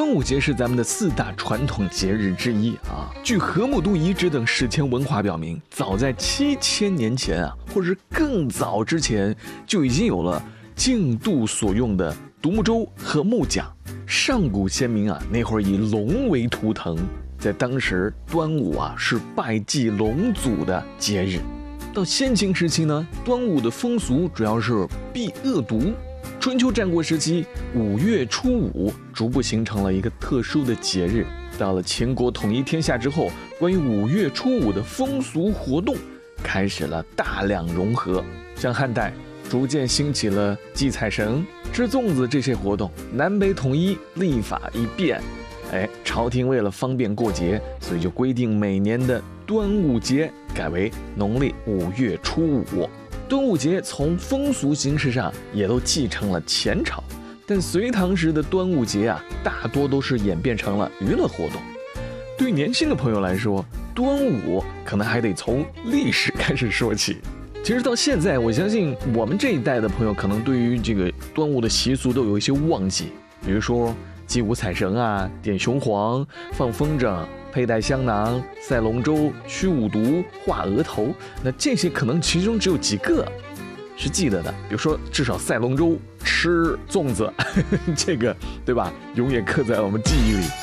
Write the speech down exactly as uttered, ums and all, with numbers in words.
端午节是咱们的四大传统节日之一啊。据河姆渡遗址等史前文化表明，早在七千年前啊，或者是更早之前，就已经有了竞渡所用的独木舟和木桨。上古先民啊，那会儿以龙为图腾，在当时端午啊是拜祭龙祖的节日。到先秦时期呢，端午的风俗主要是避恶毒。春秋战国时期，五月初五逐步形成了一个特殊的节日。到了秦国统一天下之后，关于五月初五的风俗活动开始了大量融合。像汉代逐渐兴起了祭财神、吃粽子这些活动，南北统一，历法一变，哎，朝廷为了方便过节，所以就规定每年的端午节改为农历五月初五。端午节从风俗形式上也都继承了前朝，但隋唐时的端午节啊，大多都是演变成了娱乐活动。对于年轻的朋友来说，端午可能还得从历史开始说起。其实到现在，我相信我们这一代的朋友可能对于这个端午的习俗都有一些忘记，比如说祭五彩神啊、点雄黄、放风筝、佩戴香囊、赛龙舟、驱五毒、画额头，那这些可能其中只有几个是记得的。比如说，至少赛龙舟、吃粽子，这个对吧？永远刻在我们记忆里。